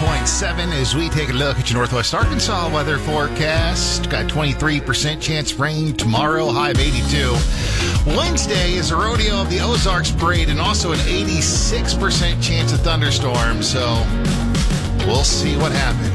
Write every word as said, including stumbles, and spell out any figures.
point seven as we take a look at your Northwest Arkansas weather forecast. Got twenty-three percent chance rain tomorrow, high of eighty-two. Wednesday is a rodeo of the Ozarks parade and also an eighty-six percent chance of thunderstorms. So we'll see what happens.